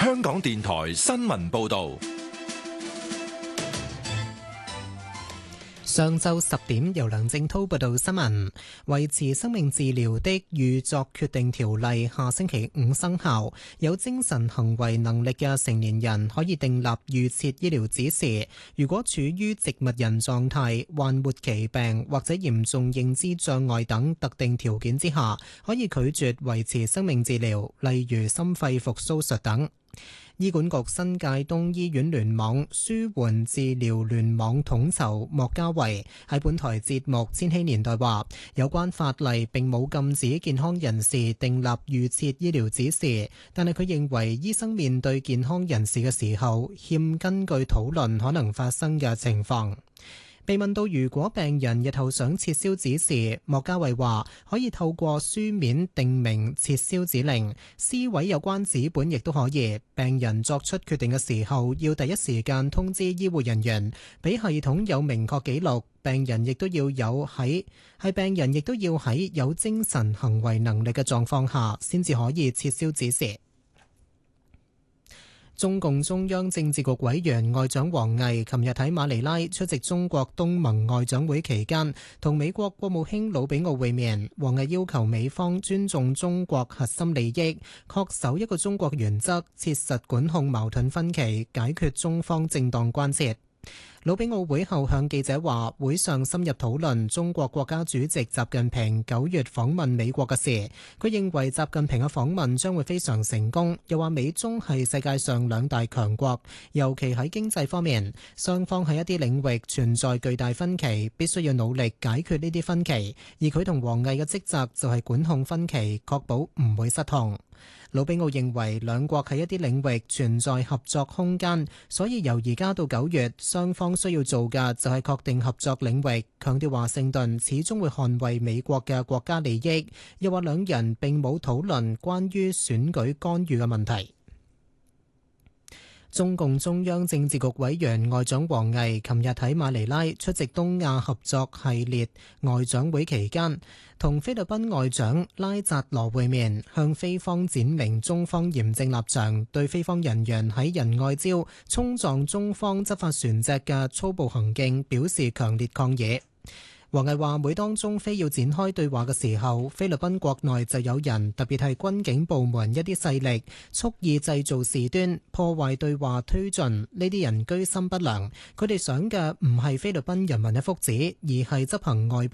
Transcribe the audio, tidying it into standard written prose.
香港電台新聞報道。 上晝10點，由梁正滔報道新聞。維持生命治療的預作決定條例下星期5生效，有精神行為能力嘅成年人可以訂立預設醫療指示。如果處於植物人狀態、患末期病或者嚴重認知障礙等特定條件之下，可以拒絕維持生命治療，例如心肺復甦術等。醫管局新界東醫院聯網舒緩治療聯網統籌莫家維喺本台節目《千禧年代》話，有關法例並冇禁止健康人士訂立預設醫療指示，但係佢認為醫生面對健康人士嘅時候，欠根據討論可能發生嘅情況。被問到如果病人日後想撤銷指示，莫家維話可以透過書面訂明撤銷指令，撕毀有關紙本亦都可以。病人作出決定嘅時候，要第一時間通知醫護人員，俾系統有明確記錄。病人亦都要喺有精神行為能力嘅狀況下，先至可以撤銷指示。中共中央政治局委員外長王毅琴日喺馬尼拉出席中國東盟外長會期間，同美國國務卿魯比奧會面。王毅要求美方尊重中國核心利益，恪守一個中國原則，切實管控矛盾分歧，解決中方正當關切。魯比奧會後向記者話，會上深入討論中國國家主席習近平9月訪問美國嘅事。佢認為習近平嘅訪問將會非常成功，又話美中係世界上兩大強國，尤其喺經濟方面，雙方喺一啲領域存在巨大分歧，必須要努力解決呢啲分歧。而佢同王毅嘅職責就係管控分歧，確保唔會失控。魯比奧認為兩國喺一啲領域存在合作空間，所以由而家到9月，雙方需要做嘅就係確定合作領域，強調華盛頓始終會捍衛美國嘅國家利益，又話兩人並冇討論關於選舉干預嘅問題。中共中央政治局委員外長王毅琴日喺馬尼拉出席東亞合作系列外長會期間，同菲律賓外長拉扎羅會面，向菲方展明中方嚴正立場，對菲方人員喺仁愛礁衝撞中方執法船隻嘅粗暴行徑表示強烈抗議。王毅話，每當中菲要展開對話嘅時候，菲律賓國內就有人，特別係軍警部門一啲勢力，蓄意製造事端，破壞對話推進。呢啲人居心不良，佢哋想嘅唔係菲律賓人民嘅福祉，而係執行外